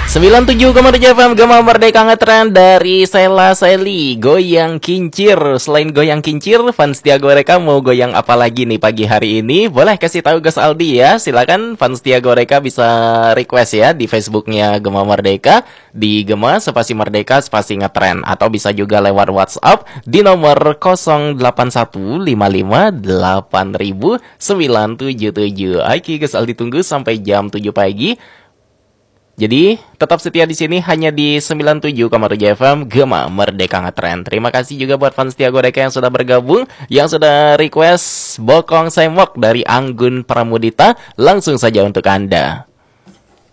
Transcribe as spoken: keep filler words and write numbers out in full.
sembilan puluh tujuh koma tujuh F M Gema Merdeka ngetren dari Sela Seli, goyang kincir. Selain goyang kincir, fans Tiago Reka mau goyang apa lagi nih pagi hari ini? Boleh kasih tahu Gus Aldi ya. Silakan fans Tiago Reka bisa request ya di Facebooknya Gema Merdeka, di Gema spasi Merdeka spasi ngetren, atau bisa juga lewat WhatsApp di nomor nol delapan satu lima lima delapan sembilan tujuh tujuh. Oke, Gus Aldi tunggu sampai jam tujuh pagi. Jadi, tetap setia di sini hanya di sembilan puluh tujuh koma tujuh F M Gema Merdeka Ngetren. Terima kasih juga buat fans Tiago Reka yang sudah bergabung, yang sudah request Bokong Semok dari Anggun Pramudita. Langsung saja untuk Anda.